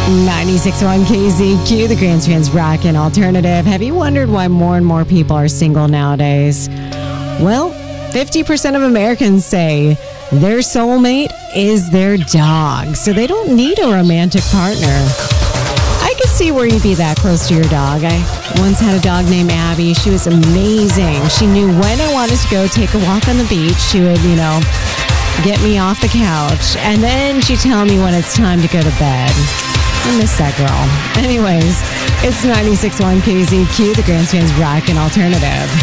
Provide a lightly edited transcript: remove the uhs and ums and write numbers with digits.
96.1 KZQ, the Grand Trans Rock and Alternative. Have you wondered why more and more people are single nowadays? Well, 50% of Americans say their soulmate is their dog, so they don't need a romantic partner. I could see where you'd be that close to your dog. I once had a dog named Abby. She was amazing. She knew when I wanted to go take a walk on the beach. She would, get me off the couch, and then she'd tell me when it's time to go to bed. I miss that girl. Anyways, it's 96.1 KZQ, the Grand Trans Rock and Alternative.